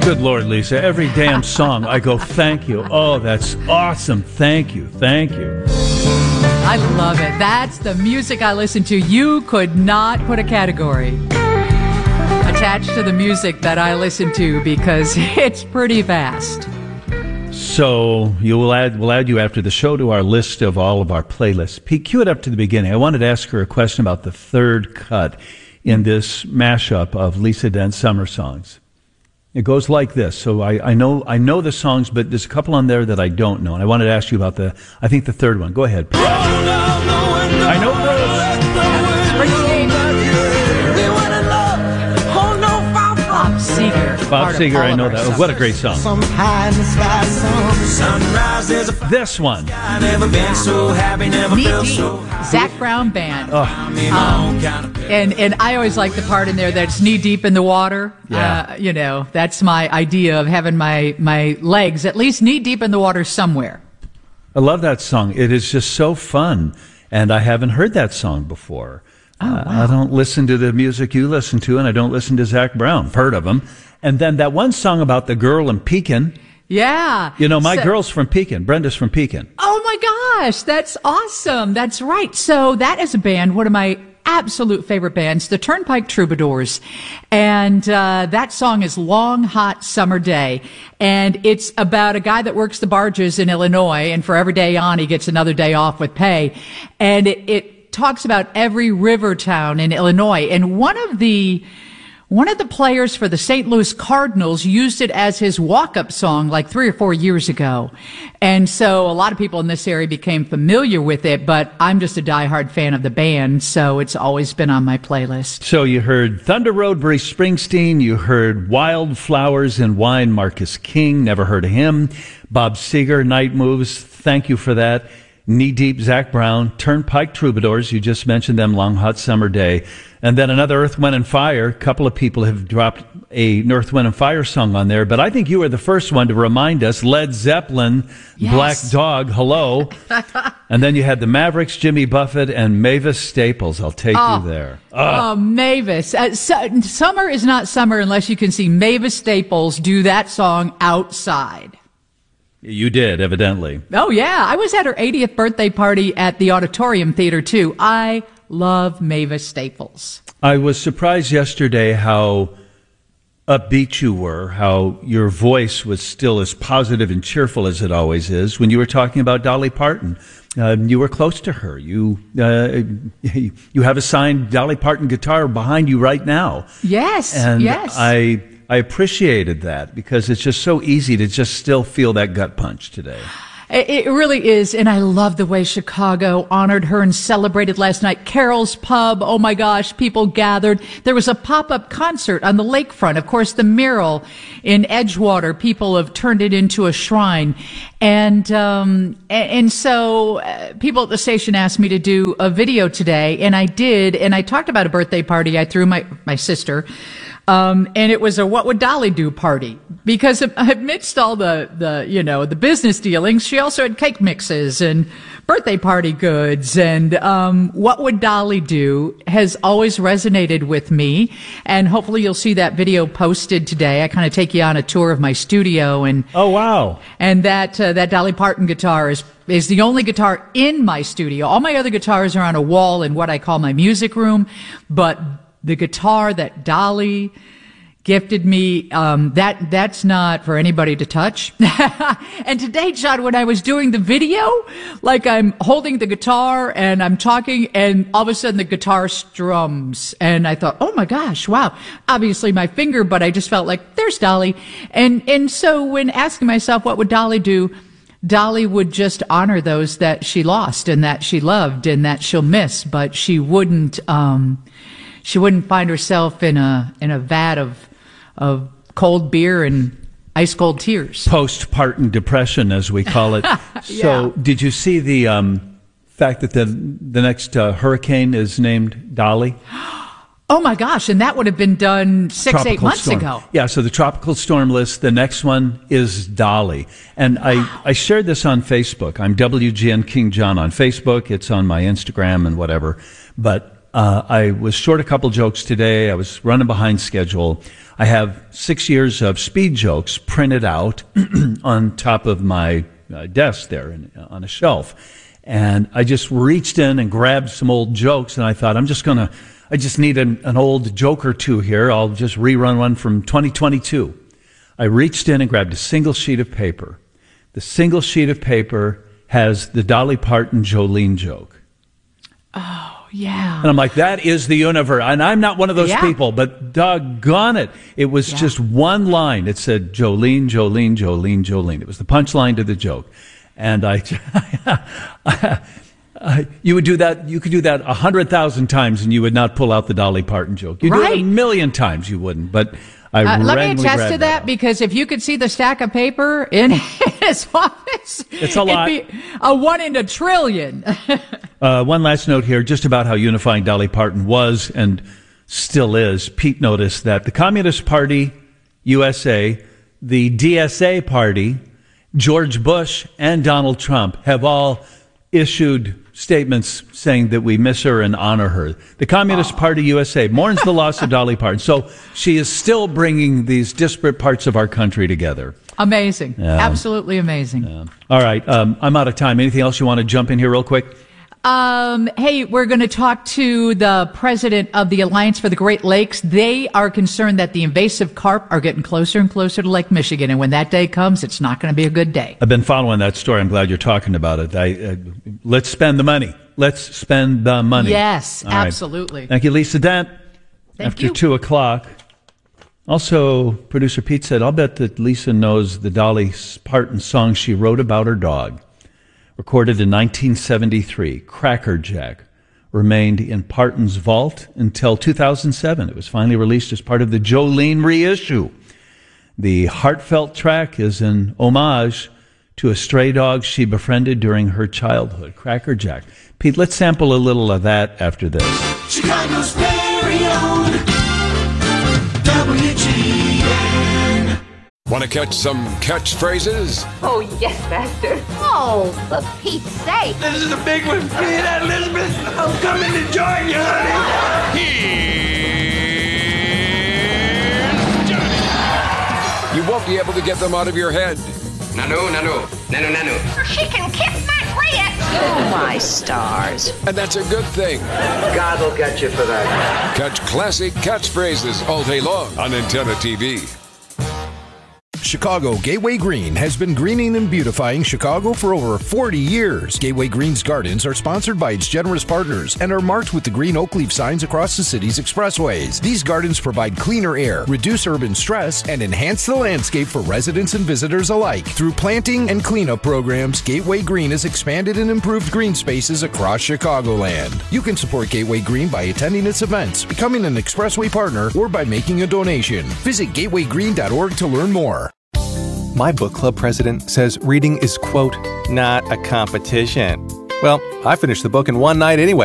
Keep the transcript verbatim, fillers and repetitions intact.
Good Lord, Lisa. Every damn song I go, thank you. Oh, that's awesome. Thank you. Thank you. I love it. That's the music I listen to. You could not put a category attached to the music that I listen to because it's pretty vast. So you will add, we'll add you after the show to our list of all of our playlists. Pete, cue it up to the beginning. I wanted to ask her a question about the third cut in this mashup of Lisa Dent summer songs. It goes like this. So I, I know I know the songs, but there's a couple on there that I don't know. And I wanted to ask you about the, I think the third one. Go ahead. I know those. Bob Seger. Bob Seger, I know that. What a great song. This one. Knee Deep, Zac Brown Band. Oh. Um, and and I always like the part in there that's knee deep in the water. Yeah. Uh, you know, that's my idea of having my, my legs at least knee deep in the water somewhere. I love that song. It is just so fun. And I haven't heard that song before. Oh, wow. uh, I don't listen to the music you listen to, and I don't listen to Zac Brown. I've heard of him. And then that one song about the girl in Pekin. Yeah. You know, my so, girl's from Pekin. Brenda's from Pekin. Oh, my gosh. That's awesome. That's right. So that is a band, one of my absolute favorite bands, the Turnpike Troubadours. And uh, that song is Long Hot Summer Day. And it's about a guy that works the barges in Illinois, and for every day on, he gets another day off with pay. And it, it talks about every river town in Illinois. And one of the One of the players for the Saint Louis Cardinals used it as his walk-up song like three or four years ago. And so a lot of people in this area became familiar with it, but I'm just a diehard fan of the band, so it's always been on my playlist. So you heard Thunder Road, Bruce Springsteen. You heard Wildflowers and Wine, Marcus King. Never heard of him. Bob Seger, Night Moves. Thank you for that. Knee Deep, Zac Brown. Turnpike Troubadours. You just mentioned them, Long Hot Summer Day. And then another Earth, Wind, and Fire. A couple of people have dropped a Earth, Wind, and Fire song on there, but I think you were the first one to remind us. Led Zeppelin, yes. Black Dog, hello. And then you had the Mavericks, Jimmy Buffett, and Mavis Staples. I'll take oh, you there. Oh, oh Mavis. Uh, su- summer is not summer unless you can see Mavis Staples do that song outside. You did, evidently. Oh, yeah. I was at her eightieth birthday party at the Auditorium Theater, too. I love Mavis Staples. I was surprised yesterday how upbeat you were, how your voice was still as positive and cheerful as it always is when you were talking about Dolly Parton. Um, you were close to her. You uh, you have a signed Dolly Parton guitar behind you right now. Yes, and yes. I I appreciated that because it's just so easy to just still feel that gut punch today. It really is, and I love the way Chicago honored her and celebrated last night. Carol's Pub, oh my gosh, people gathered. There was a pop-up concert on the lakefront. Of course, the mural in Edgewater, people have turned it into a shrine. And um and, and so uh, people at the station asked me to do a video today, and I did, and I talked about a birthday party I threw my, my sister. Um, and it was a What Would Dolly Do party because amidst all the, the, you know, the business dealings, she also had cake mixes and birthday party goods. And, um, What Would Dolly Do has always resonated with me. And hopefully you'll see that video posted today. I kind of take you on a tour of my studio and. Oh, wow. And that, uh, that Dolly Parton guitar is, is the only guitar in my studio. All my other guitars are on a wall in what I call my music room, but the guitar that Dolly gifted me, um, that, that's not for anybody to touch. And today, John, when I was doing the video, like I'm holding the guitar and I'm talking and all of a sudden the guitar strums. And I thought, oh my gosh, wow. Obviously my finger, but I just felt like there's Dolly. And, and so when asking myself, what would Dolly do? Dolly would just honor those that she lost and that she loved and that she'll miss, but she wouldn't, um, She wouldn't find herself in a in a vat of of cold beer and ice cold tears. Postpartum depression, as we call it. Yeah. So, did you see the um, fact that the the next uh, hurricane is named Dolly? Oh my gosh! And that would have been done six, tropical eight months storm. ago. Yeah. So the tropical storm list. The next one is Dolly, and wow. I I shared this on Facebook. I'm W G N King John on Facebook. It's on my Instagram and whatever, but. uh, I was short a couple jokes today. I was running behind schedule. I have six years of speed jokes printed out on top of my uh, desk there in, on a shelf. And I just reached in and grabbed some old jokes, and I thought, I'm just going to, I just need an, an old joke or two here. I'll just rerun one from twenty twenty-two. I reached in and grabbed a single sheet of paper. The single sheet of paper has the Dolly Parton Jolene joke. Oh, yeah. And I'm like, that is the universe. And I'm not one of those yeah. people, but doggone it. It was yeah. just one line. It said, Jolene, Jolene, Jolene, Jolene. It was the punchline to the joke. And I, I, you would do that, you could do that a hundred thousand times and you would not pull out the Dolly Parton joke. You'd right. do it a million times, you wouldn't. But I uh, let me attest to that, that because if you could see the stack of paper in his office, it's a lot. It'd be a one in a trillion. uh, one last note here, just about how unifying Dolly Parton was and still is. Pete noticed that the Communist Party, U S A, the D S A Party, George Bush, and Donald Trump have all issued statements saying that we miss her and honor her. The Communist oh. Party U S A mourns the loss of Dolly Parton. So she is still bringing these disparate parts of our country together. Amazing. Yeah. Absolutely amazing. Yeah. All right. Um, I'm out of time. Anything else you want to jump in here real quick? Um, hey, we're going to talk to the president of the Alliance for the Great Lakes. They are concerned that the invasive carp are getting closer and closer to Lake Michigan. And when that day comes, it's not going to be a good day. I've been following that story. I'm glad you're talking about it. I, uh, let's spend the money. Let's spend the money. Yes, All right. Absolutely. Thank you, Lisa Dent. Thank After you. two o'clock. Also, producer Pete said, I'll bet that Lisa knows the Dolly Parton song she wrote about her dog. Recorded in nineteen seventy-three, Cracker Jack remained in Parton's vault until two thousand seven. It was finally released as part of the Jolene reissue. The heartfelt track is an homage to a stray dog she befriended during her childhood, Cracker Jack. Pete, let's sample a little of that after this. Chicago's very own W G N. Want to catch some catchphrases? Oh, yes, Master. Oh, for Pete's sake. This is a big one. You hear that, Elizabeth? I'm coming to join you, honey. Here's Johnny. You won't be able to get them out of your head. Nanu, nanu, nanu, nanu. She can kiss my clit. Oh, my stars. And that's a good thing. God will get you for that. Catch classic catchphrases all day long on Antenna T V. Chicago Gateway Green has been greening and beautifying Chicago for over forty years. Gateway Green's gardens are sponsored by its generous partners and are marked with the green oak leaf signs across the city's expressways. These gardens provide cleaner air, reduce urban stress, and enhance the landscape for residents and visitors alike. Through planting and cleanup programs, Gateway Green has expanded and improved green spaces across Chicagoland. You can support Gateway Green by attending its events, becoming an expressway partner, or by making a donation. Visit gateway green dot org to learn more. My book club president says reading is, quote, not a competition. Well, I finished the book in one night anyway.